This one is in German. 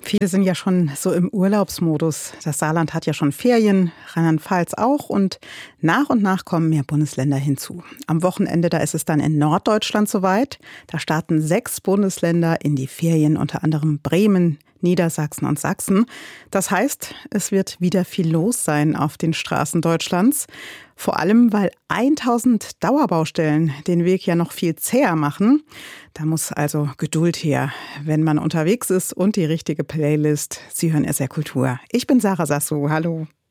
Viele sind ja schon so im Urlaubsmodus. Das Saarland hat ja schon Ferien, Rheinland-Pfalz auch und nach kommen mehr Bundesländer hinzu. Am Wochenende, da ist es dann in Norddeutschland soweit. Da starten 6 Bundesländer in die Ferien, unter anderem Bremen, Niedersachsen und Sachsen. Das heißt, es wird wieder viel los sein auf den Straßen Deutschlands. Vor allem, weil 1000 Dauerbaustellen den Weg ja noch viel zäher machen. Da muss also Geduld her, wenn man unterwegs ist und die richtige Playlist. Sie hören SR Kultur. Ich bin Sarah Sassou. Hallo.